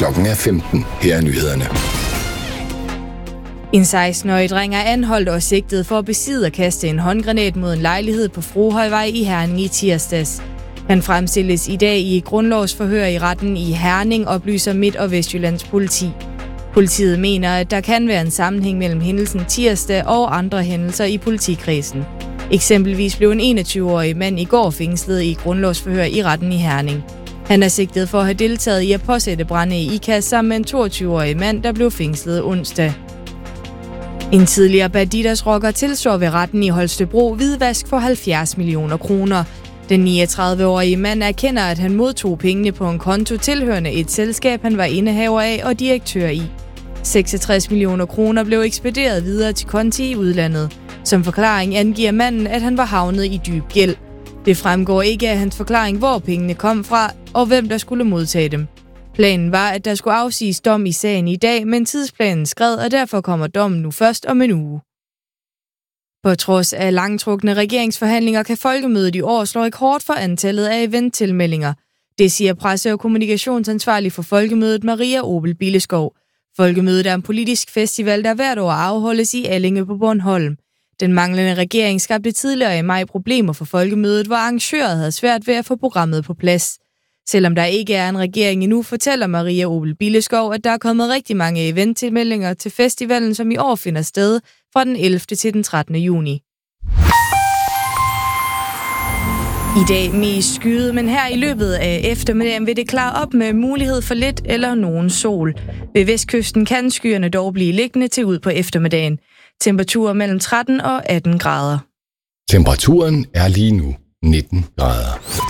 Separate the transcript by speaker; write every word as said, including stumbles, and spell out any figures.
Speaker 1: Klokken er femten. Her er nyhederne.
Speaker 2: En seksten-årig dreng er anholdt og sigtet for at besidde og kaste en håndgranat mod en lejlighed på Frohøjvej i Herning i tirsdags. Han fremstilles i dag i et grundlovsforhør i retten i Herning, oplyser Midt- og Vestjyllands politi. Politiet mener, at der kan være en sammenhæng mellem hændelsen tirsdag og andre hændelser i politikredsen. Eksempelvis blev en enogtyve-årig mand i går fængslet i et grundlovsforhør i retten i Herning. Han er sigtet for at have deltaget i at påsætte brande i IKAS sammen med en toogtyve-årig mand, der blev fængslet onsdag. En tidligere Bandidos-rocker tilstår ved retten i Holstebro hvidvask for halvfjerds millioner kroner. Den niogtredive-årige mand erkender, at han modtog pengene på en konto tilhørende et selskab, han var indehaver af og direktør i. seksogtres millioner kroner blev ekspederet videre til konti i udlandet. Som forklaring angiver manden, at han var havnet i dyb gæld. Det fremgår ikke af hans forklaring, hvor pengene kom fra og hvem der skulle modtage dem. Planen var, at der skulle afsiges dom i sagen i dag, men tidsplanen skred, og derfor kommer dommen nu først om en uge. På trods af langtrukne regeringsforhandlinger kan Folkemødet i år slå rekord for antallet af eventtilmeldinger. Det siger presse- og kommunikationsansvarlig for Folkemødet Maria Obel Billeskov. Folkemødet er en politisk festival, der hvert år afholdes i Allinge på Bornholm. Den manglende regering skabte tidligere i maj problemer for Folkemødet, hvor arrangøret havde svært ved at få programmet på plads. Selvom der ikke er en regering endnu, fortæller Maria Obel Billeskov, at der er kommet rigtig mange eventtilmeldinger til festivalen, som i år finder sted fra den ellevte til den trettende juni. I dag mest skyet, men her i løbet af eftermiddagen vil det klare op med mulighed for lidt eller nogen sol. Ved vestkysten kan skyerne dog blive liggende til ud på eftermiddagen. Temperaturer mellem tretten og atten grader.
Speaker 1: Temperaturen er lige nu nitten grader.